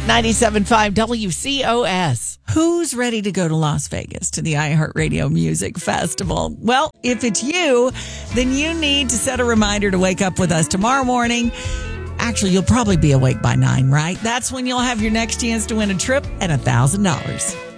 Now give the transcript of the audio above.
97.5 WCOS. Who's ready to go to Las Vegas to the iHeartRadio Music Festival? Well, if it's you, then you need to set a reminder to wake up with us tomorrow morning. Actually, you'll probably be awake by 9, right? That's when you'll have your next chance to win a trip and $1,000.